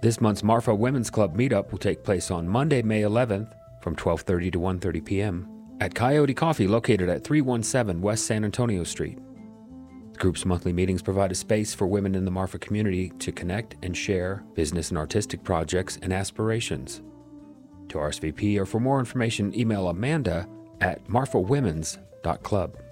This month's Marfa Women's Club meetup will take place on Monday, May 11th from 12:30 to 1:30 p.m. at Coyote Coffee located at 317 West San Antonio Street. The group's monthly meetings provide a space for women in the Marfa community to connect and share business and artistic projects and aspirations. To RSVP or for more information, email Amanda at marfawomens.club.